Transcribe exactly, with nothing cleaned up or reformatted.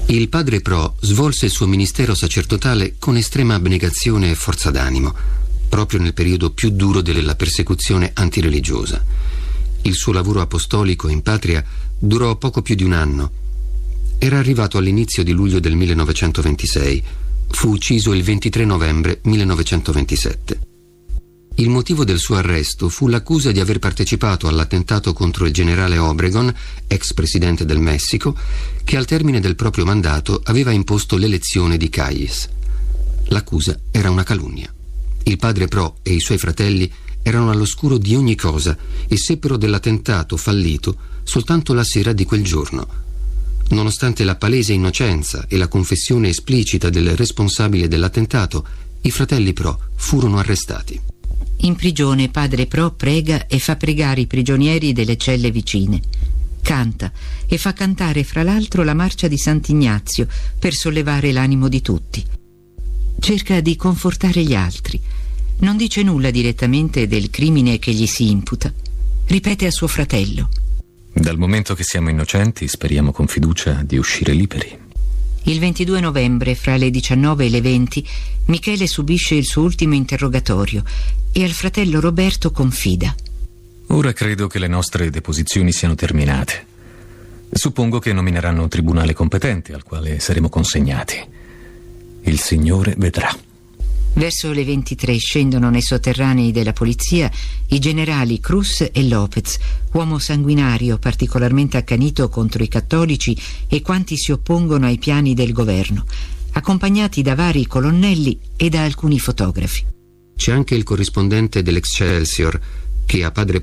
Il padre Pro svolse il suo ministero sacerdotale con estrema abnegazione e forza d'animo, proprio nel periodo più duro della persecuzione antireligiosa. Il suo lavoro apostolico in patria durò poco più di un anno. Era arrivato all'inizio di luglio del millenovecentoventisei. Fu ucciso il ventitré novembre millenovecentoventisette. Il motivo del suo arresto fu l'accusa di aver partecipato all'attentato contro il generale Obregon, ex presidente del Messico, che al termine del proprio mandato aveva imposto l'elezione di Calles. L'accusa era una calunnia. Il padre Pro e i suoi fratelli erano all'oscuro di ogni cosa e seppero dell'attentato fallito soltanto la sera di quel giorno. Nonostante la palese innocenza e la confessione esplicita del responsabile dell'attentato, i fratelli Pro furono arrestati. In prigione padre Pro prega e fa pregare i prigionieri delle celle vicine. Canta e fa cantare fra l'altro la marcia di Sant'Ignazio per sollevare l'animo di tutti. Cerca di confortare gli altri. Non dice nulla direttamente del crimine che gli si imputa. Ripete a suo fratello: dal momento che siamo innocenti, speriamo con fiducia di uscire liberi. Il ventidue novembre, fra le diciannove e le venti, Michele subisce il suo ultimo interrogatorio e al fratello Roberto confida: ora credo che le nostre deposizioni siano terminate. Suppongo che nomineranno un tribunale competente al quale saremo consegnati. Il Signore vedrà. Verso le ventitré scendono nei sotterranei della polizia i generali Cruz e Lopez, uomo sanguinario particolarmente accanito contro i cattolici e quanti si oppongono ai piani del governo, accompagnati da vari colonnelli e da alcuni fotografi. C'è anche il corrispondente dell'Excelsior che a padre